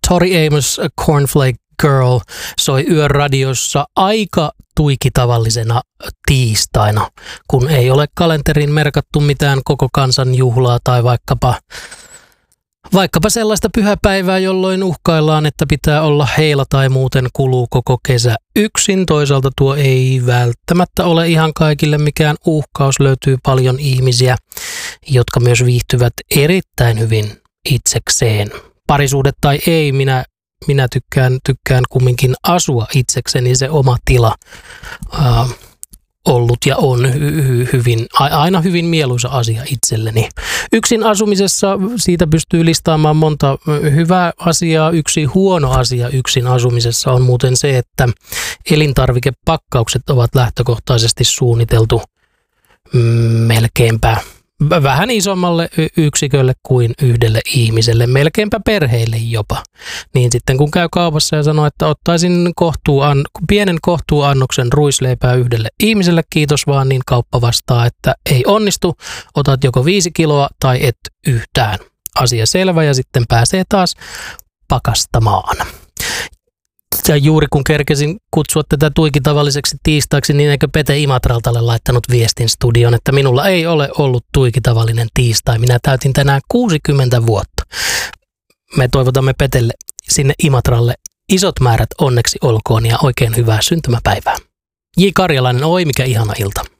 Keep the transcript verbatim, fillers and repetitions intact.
Tori Amos, Cornflake Girl soi yöradiossa aika tuikitavallisena tiistaina, kun ei ole kalenteriin merkattu mitään koko kansan juhlaa tai vaikkapa, vaikkapa sellaista pyhäpäivää, jolloin uhkaillaan, että pitää olla heila tai muuten kuluu koko kesä yksin. Toisaalta tuo ei välttämättä ole ihan kaikille mikään uhkaus. Löytyy paljon ihmisiä, jotka myös viihtyvät erittäin hyvin itsekseen. Parisuhde tai ei, minä Minä tykkään, tykkään kumminkin asua itsekseni, se oma tila äh, ollut ja on hy- hy- hyvin, aina hyvin mieluisa asia itselleni. Yksin asumisessa siitä pystyy listaamaan monta hyvää asiaa. Yksi huono asia yksin asumisessa on muuten se, että elintarvikepakkaukset ovat lähtökohtaisesti suunniteltu melkeinpä vähän isommalle yksikölle kuin yhdelle ihmiselle, melkeinpä perheille jopa. Niin sitten kun käy kaupassa ja sanoo, että ottaisin kohtuuan, pienen kohtuuannoksen ruisleipää yhdelle ihmiselle, kiitos vaan, niin kauppa vastaa, että ei onnistu, otat joko viisi kiloa tai et yhtään. Asia selvä ja sitten pääsee taas pakastamaan. Ja juuri kun kerkesin kutsua tätä tuikitavalliseksi tiistaiksi, niin eikö Pete Imatralta ole laittanut viestin studion, että minulla ei ole ollut tuikitavallinen tiistai. Minä täytin tänään kuusikymmentä vuotta. Me toivotamme Petelle sinne Imatralle isot määrät onneksi olkoon ja oikein hyvää syntymäpäivää. J. Karjalainen, oi mikä ihana ilta.